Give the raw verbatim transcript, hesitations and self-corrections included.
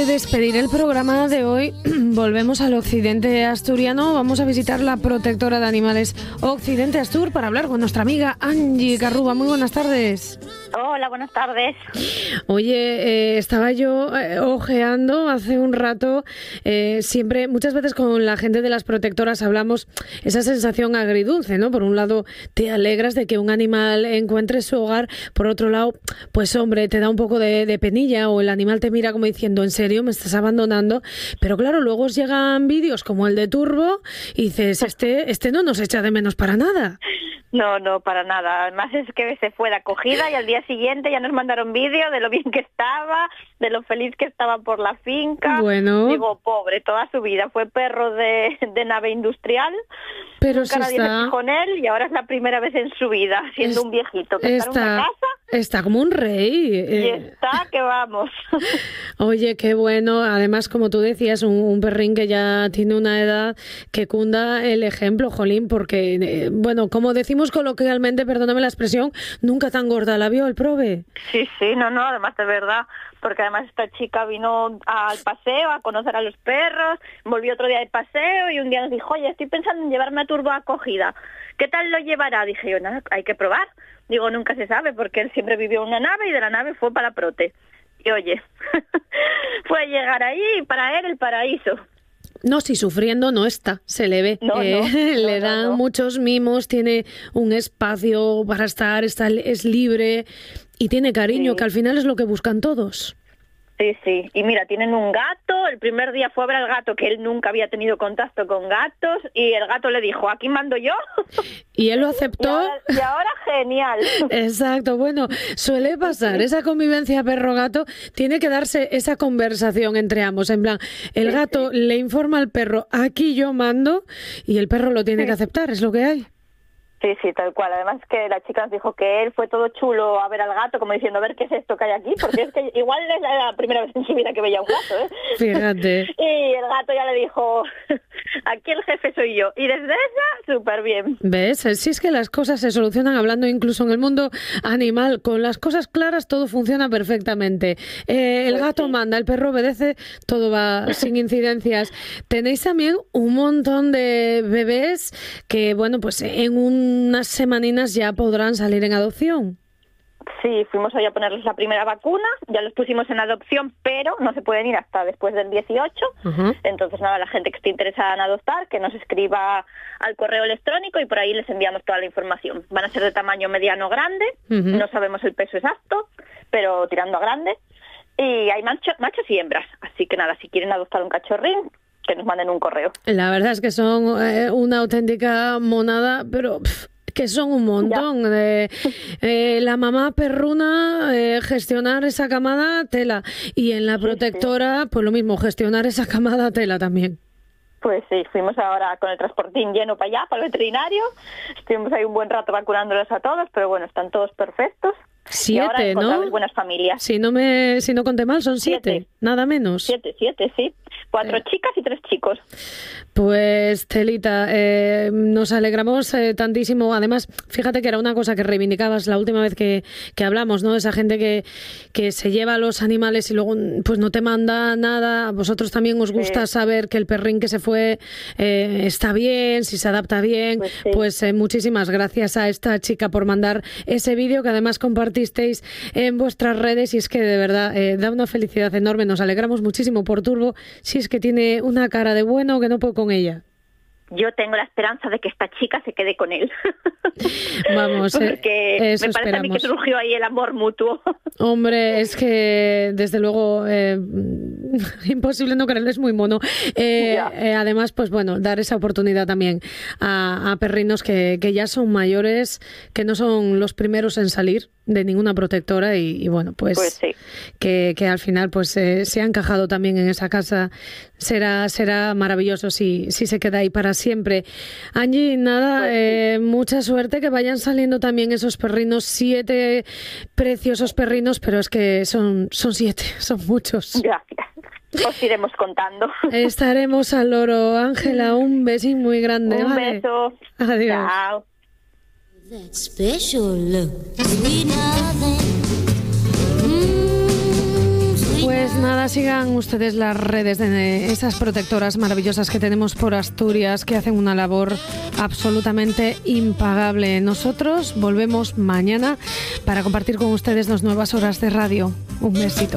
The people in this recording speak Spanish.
de despedir el programa de hoy, volvemos al occidente asturiano. Vamos a visitar la protectora de animales Occidente Astur para hablar con nuestra amiga Angie Carruba. Muy buenas tardes. Hola, buenas tardes. Oye, eh, estaba yo eh, ojeando hace un rato, eh, siempre, muchas veces con la gente de las protectoras hablamos esa sensación agridulce, ¿no? Por un lado te alegras de que un animal encuentre su hogar, por otro lado, pues hombre, te da un poco de, de penilla o el animal te mira como diciendo, ¿en serio me estás abandonando? Pero claro, luego os llegan vídeos como el de Turbo y dices, este, este no nos echa de menos para nada. No, no, para nada. Además es que se fue de acogida y al día siguiente ya nos mandaron vídeo de lo bien que estaba, de lo feliz que estaba por la finca. Bueno. Digo, pobre, toda su vida. Fue perro de, de nave industrial. Pero Nunca si nadie está... se fijó en él y ahora es la primera vez en su vida, siendo es... un viejito. Que está, está en una casa. Está como un rey. Y eh... está que vamos. Oye, qué bueno. Además, como tú decías, un, un perrín que ya tiene una edad que cunda el ejemplo, jolín, porque, eh, bueno, como decimos coloquialmente, perdóname la expresión, nunca tan gorda la vio el prove. Sí, sí, no, no, además de verdad, porque además esta chica vino al paseo a conocer a los perros, volvió otro día de paseo y un día nos dijo, oye, estoy pensando en llevarme a Turbo a acogida, ¿qué tal lo llevará? Dije yo, nada, hay que probar. Digo, nunca se sabe, porque él siempre vivió en una nave y de la nave fue para la prote. Y oye, fue llegar ahí y para él el paraíso. No, si sufriendo no está, se le ve. No, eh, no, le no, dan no, no. muchos mimos, tiene un espacio para estar, está, es libre y tiene cariño, Sí. que al final es lo que buscan todos. Sí, sí. Y mira, tienen un gato. El primer día fue a ver al gato, que él nunca había tenido contacto con gatos. Y el gato le dijo, aquí mando yo. Y él lo aceptó. Y ahora, y ahora genial. Exacto. Bueno, suele pasar. Esa convivencia perro-gato tiene que darse esa conversación entre ambos. En plan, el gato sí, sí. le informa al perro, aquí yo mando. Y el perro lo tiene sí. que aceptar. Es lo que hay. Sí, sí, tal cual. Además que la chica nos dijo que él fue todo chulo a ver al gato, como diciendo, a ver qué es esto que hay aquí, porque es que igual es la primera vez en su vida que veía un gato, ¿eh? Fíjate. Y el gato ya le dijo, aquí el jefe soy yo. Y desde esa, súper bien. ¿Ves? Si es que las cosas se solucionan hablando incluso en el mundo animal. Con las cosas claras todo funciona perfectamente. Eh, el pues gato sí. manda, el perro obedece, todo va sin incidencias. Tenéis también un montón de bebés que, bueno, pues en un unas semaninas ya podrán salir en adopción. Sí, fuimos hoy a ponerles la primera vacuna, ya los pusimos en adopción, pero no se pueden ir hasta después del dieciocho. Uh-huh. Entonces, nada, la gente que esté interesada en adoptar, que nos escriba al correo electrónico y por ahí les enviamos toda la información. Van a ser de tamaño mediano grande, uh-huh. no sabemos el peso exacto, pero tirando a grande. Y hay macho, machos y hembras, así que nada, si quieren adoptar un cachorrín, que nos manden un correo. La verdad es que son eh, una auténtica monada, pero pff, que son un montón. De, eh, la mamá perruna, eh, gestionar esa camada, tela. Y en la protectora, sí, sí. pues lo mismo, gestionar esa camada, tela también. Pues sí, fuimos ahora con el transportín lleno para allá, para el veterinario. Estuvimos ahí un buen rato vacunándolos a todos, pero bueno, están todos perfectos. Siete, y ¿no? Buenas familias. Si no me, si no conté mal, son siete, siete. Nada menos. Siete, siete, sí. Cuatro eh. chicas y tres chicos. Pues, Telita, eh, nos alegramos eh, tantísimo. Además, fíjate que era una cosa que reivindicabas la última vez que, que hablamos, ¿no? Esa gente que, que se lleva a los animales y luego pues no te manda nada. A vosotros también os gusta sí. saber que el perrín que se fue eh, está bien, si se adapta bien. Pues, sí. pues eh, muchísimas gracias a esta chica por mandar ese vídeo que además compartisteis en vuestras redes y es que de verdad eh, da una felicidad enorme. Nos alegramos muchísimo por Turbo, si es que tiene una cara de bueno que no puedo con ella. Yo tengo la esperanza de que esta chica se quede con él. Vamos, porque eh, eso me parece esperamos. a mí que surgió ahí el amor mutuo. Hombre, es que desde luego eh, imposible no quererle, es muy mono. Eh, eh, además, pues bueno, dar esa oportunidad también a, a perrinos que, que ya son mayores, que no son los primeros en salir de ninguna protectora y, y bueno, pues, pues sí. que, que al final pues eh, se ha encajado también en esa casa. Será será maravilloso si, si se queda ahí para siempre. Angie, nada, pues sí. eh, mucha suerte, que vayan saliendo también esos perrinos, siete preciosos perrinos, pero es que son, son siete, son muchos. Gracias. Os iremos contando. Estaremos al loro. Ángela, un besín muy grande. Un ¿vale? beso. Adiós. Chao. That special love, sweet nothing. Pues Pues nada, sigan ustedes las redes de esas protectoras maravillosas que tenemos por Asturias, que hacen una labor absolutamente impagable. Nosotros volvemos mañana para compartir con ustedes dos nuevas horas de radio. Un besito.